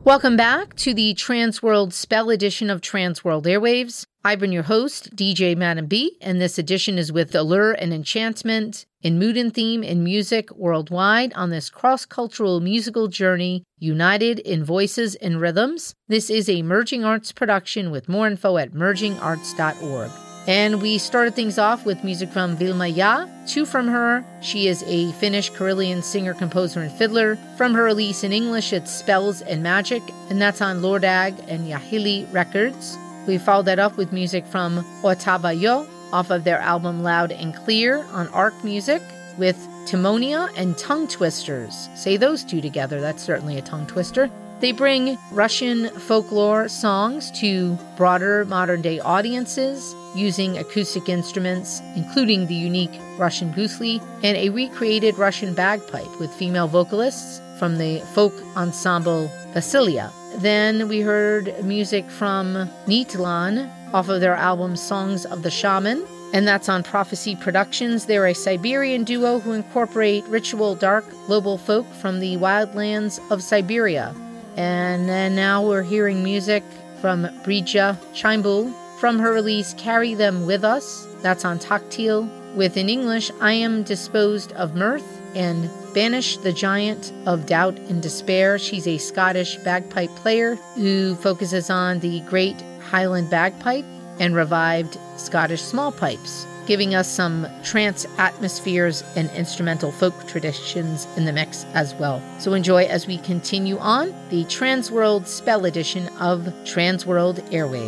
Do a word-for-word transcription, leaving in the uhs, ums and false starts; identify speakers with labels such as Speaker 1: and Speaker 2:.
Speaker 1: Welcome back to the Transworld Spell edition of Transworld Airwaves. I've been your host, D J Madam B, and this edition is with allure and enchantment in mood and theme and music worldwide on this cross-cultural musical journey, united in voices and rhythms. This is a Merging Arts production with more info at merging arts dot org. And we started things off with music from Vilma Ja, two from her. She is a Finnish Karillion singer, composer, and fiddler. From her release in English, it's Spells and Magic, and that's on Lordag and Yahili Records. We followed that up with music from Ottava Yo, off of their album Loud and Clear on Arc Music, with Timonia and Tongue Twisters. Say those two together, that's certainly a tongue twister. They bring Russian folklore songs to broader modern-day audiences using acoustic instruments, including the unique Russian gusli, and a recreated Russian bagpipe with female vocalists from the folk ensemble Vasilia. Then we heard music from Nitlan off of their album Songs of the Shaman, and that's on Prophecy Productions. They're a Siberian duo who incorporate ritual dark global folk from the wildlands of Siberia. And then now we're hearing music from Brija Chaimbul from her release Carry Them With Us. That's on Taktil, with in English I Am Disposed of Mirth and Banish the Giant of Doubt and Despair. She's a Scottish bagpipe player who focuses on the great Highland bagpipe and revived Scottish small pipes, giving us some trance atmospheres and instrumental folk traditions in the mix as well. So enjoy as we continue on the Transworld Spell edition of Transworld Airwaves.